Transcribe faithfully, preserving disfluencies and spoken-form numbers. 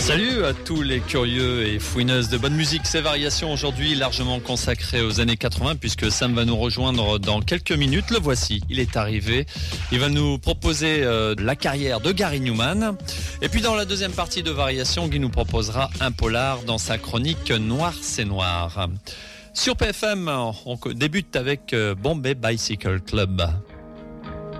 Salut à tous les curieux et fouineuses de bonne musique. Ces variations aujourd'hui largement consacrées aux années quatre-vingts puisque Sam va nous rejoindre dans quelques minutes. Le voici, il est arrivé. Il va nous proposer euh, la carrière de Gary Numan. Et puis dans la deuxième partie de variations, Guy nous proposera un polar dans sa chronique Noir c'est Noir. Sur P F M, on débute avec Bombay Bicycle Club.